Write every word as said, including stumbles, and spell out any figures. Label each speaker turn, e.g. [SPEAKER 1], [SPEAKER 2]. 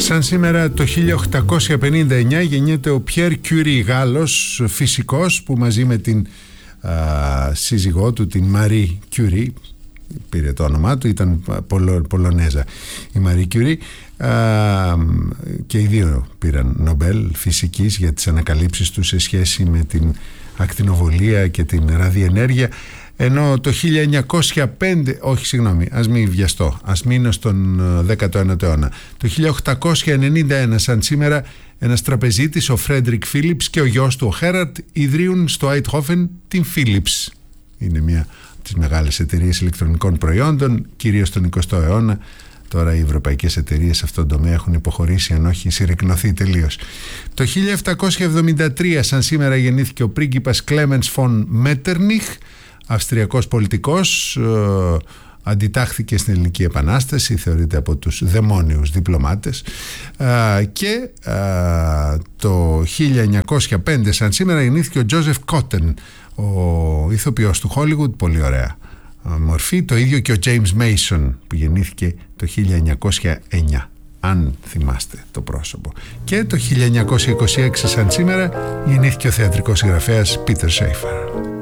[SPEAKER 1] Σαν σήμερα το χίλια οκτακόσια πενήντα εννιά γεννιέται ο Πιέρ Κιουρί, Γάλλος φυσικός, που μαζί με την α, σύζυγό του, την Μαρί Κιουρί, πήρε το όνομά του, ήταν Πολο, Πολωνέζα η Μαρί Κιουρί, α, και οι δύο πήραν Νομπέλ φυσικής για τις ανακαλύψεις τους σε σχέση με την ακτινοβολία και την ραδιενέργεια. Ενώ το χίλια εννιακόσια πέντε, όχι συγγνώμη, ας μην βιαστώ, ας μείνω στον δέκατο ένατο αιώνα. Το χίλια οκτακόσια ενενήντα ένα, σαν σήμερα, ένας τραπεζίτης, ο Φρέντρικ Φίλιπς, και ο γιος του, ο Χέραρτ, ιδρύουν στο Άιτχόφεν την Philips. Είναι μια από τις μεγάλες εταιρείες ηλεκτρονικών προϊόντων, κυρίως στον εικοστό αιώνα. Τώρα οι ευρωπαϊκές εταιρείες σε αυτόν τον τομέα έχουν υποχωρήσει, αν όχι συρρικνωθεί τελείως. Το χίλια επτακόσια εβδομήντα τρία, σαν σήμερα, γεννήθηκε ο πρίγκιπας Κλέμενς φον Μέττερνιχ, αυστριακός πολιτικός, ε, αντιτάχθηκε στην Ελληνική Επανάσταση, θεωρείται από τους δαιμόνιους διπλωμάτες, ε, και ε, το χίλια εννιακόσια πέντε, σαν σήμερα, γεννήθηκε ο Τζόζεφ Κότεν, ο ηθοποιός του Χόλιγουντ, πολύ ωραία μορφή. Το ίδιο και ο James Mason, που γεννήθηκε το χίλια εννιακόσια εννιά, αν θυμάστε το πρόσωπο. Και το χίλια εννιακόσια είκοσι έξι, σαν σήμερα, γεννήθηκε ο θεατρικός συγγραφέας Πίτερ Σέιφερ.